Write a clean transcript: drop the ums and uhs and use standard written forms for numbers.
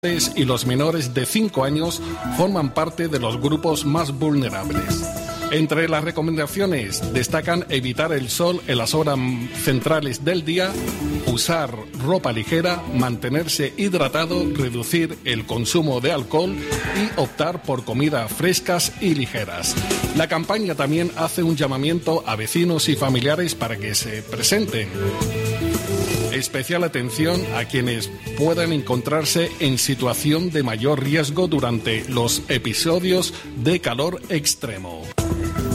y los menores de 5 años forman parte de los grupos más vulnerables. Entre las recomendaciones destacan evitar el sol en las horas centrales del día, usar ropa ligera, mantenerse hidratado, reducir el consumo de alcohol y optar por comidas frescas y ligeras. La campaña también hace un llamamiento a vecinos y familiares para que se presenten. Especial atención a quienes puedan encontrarse en situación de mayor riesgo durante los episodios de calor extremo.